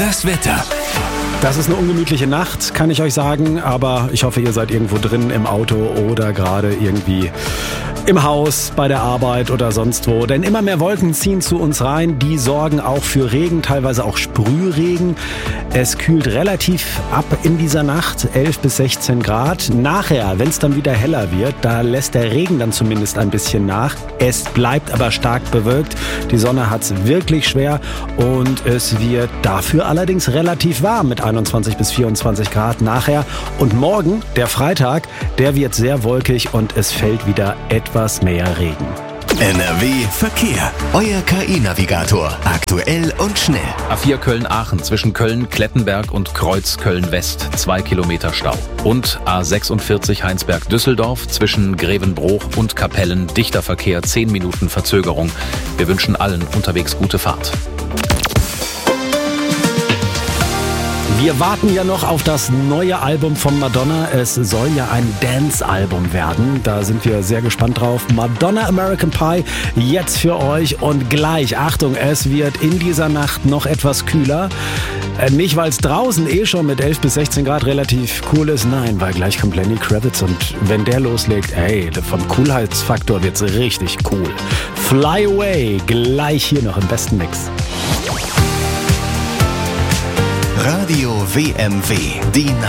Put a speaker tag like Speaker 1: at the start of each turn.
Speaker 1: Das Wetter.
Speaker 2: Das ist eine ungemütliche Nacht, kann ich euch sagen, aber ich hoffe, ihr seid irgendwo drin im Auto oder gerade irgendwie im Haus, bei der Arbeit oder sonst wo. Denn immer mehr Wolken ziehen zu uns rein, die sorgen auch für Regen, teilweise auch Sprühregen. Es kühlt relativ ab in dieser Nacht, 11 bis 16 Grad. Nachher, wenn es dann wieder heller wird, da lässt der Regen dann zumindest ein bisschen nach. Es bleibt aber stark bewölkt. Die Sonne hat es wirklich schwer und es wird dafür allerdings relativ warm mit 21 bis 24 Grad nachher. Und morgen, der Freitag, der wird sehr wolkig und es fällt wieder etwas mehr Regen.
Speaker 1: NRW Verkehr. Euer KI-Navigator. Aktuell und schnell.
Speaker 3: A4 Köln-Aachen zwischen Köln-Klettenberg und Kreuz Köln-West 2 Kilometer Stau. Und A46 Heinsberg-Düsseldorf zwischen Grevenbroich und Kapellen dichter Verkehr, 10 Minuten Verzögerung. Wir wünschen allen unterwegs gute Fahrt.
Speaker 2: Wir warten ja noch auf das neue Album von Madonna. Es soll ja ein Dance-Album werden. Da sind wir sehr gespannt drauf. Madonna American Pie jetzt für euch. Und gleich, Achtung, es wird in dieser Nacht noch etwas kühler. Nicht, weil es draußen schon mit 11 bis 16 Grad relativ cool ist. Nein, weil gleich kommt Lenny Kravitz. Und wenn der loslegt, vom Coolheitsfaktor wird's richtig cool. Fly Away, gleich hier noch im besten Mix.
Speaker 1: Radio WMW. Die